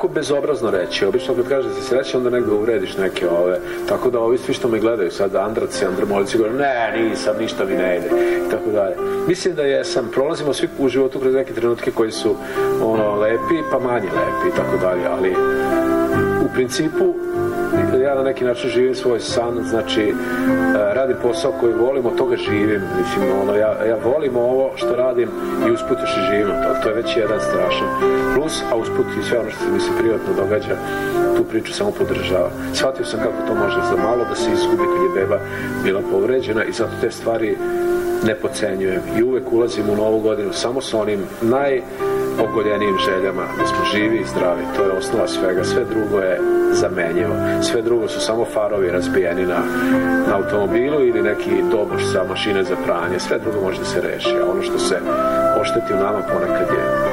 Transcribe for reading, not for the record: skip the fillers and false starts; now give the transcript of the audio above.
jako bezobrazno reći. Obično kad kažeš da si srećan, onda negdje uvrediš neke tako da ovi svi što me gledaju sad, Andraci, Andromolici, govore, ne, nisam, ništa mi ne ide, i tako dalje. Mislim da jesam, prolazimo svi u životu kroz neke trenutke koji su lepi, pa manje lepi, i tako dalje, ali u principu ja na neki način živim svoj san, znači radim posao koji volim, od toga živim, mislim, ja volim ovo što radim i usput još i živim, to je već jedan strašan plus, a usput i sve ono što mi se privatno događa, tu priču samo podržava. Shvatio sam kako to može za malo da se izgubi kad je beba bila povređena i zato te stvari ne podcenjujem i uvek ulazim u novu godinu samo sa onim najogoljenijim željama da smo živi i zdravi, to je osnova svega, sve drugo je zamenjivo, sve drugo su samo farovi razbijeni na automobilu ili neki doboš sa mašine za pranje, sve drugo može da se reši, a ono što se ošteti u nama ponekad je